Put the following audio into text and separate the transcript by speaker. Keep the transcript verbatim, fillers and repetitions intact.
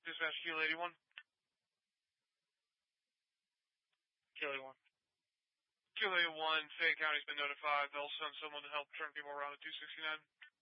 Speaker 1: Dispatch Keel eighty-one.
Speaker 2: Keel eighty-one.
Speaker 1: Keel eighty-one, Fayette County's been notified. They'll send someone to help turn people around at two sixty-nine.